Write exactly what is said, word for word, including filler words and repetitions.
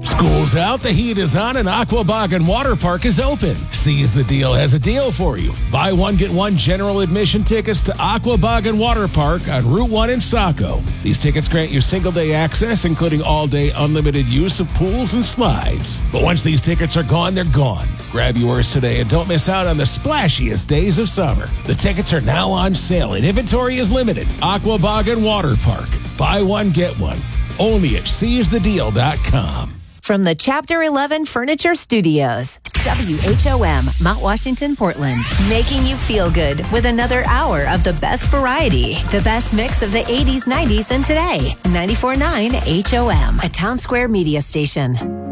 School's out, the heat is on, and Aquabog Water Park is open. Seize the Deal has a deal for you. Buy one, get one general admission tickets to Aquabog Water Park on Route one in Saco. These tickets grant you single-day access, including all-day unlimited use of pools and slides. But once these tickets are gone, they're gone. Grab yours today and don't miss out on the splashiest days of summer. The tickets are now on sale and inventory is limited. Aquabog Water Park. Buy one, get one. Only at seize the deal dot com. From the Chapter eleven Furniture Studios, W H O M, Mount Washington, Portland. Making you feel good with another hour of the best variety. The best mix of the eighties, nineties, and today. ninety-four point nine H O M, a Town Square media station.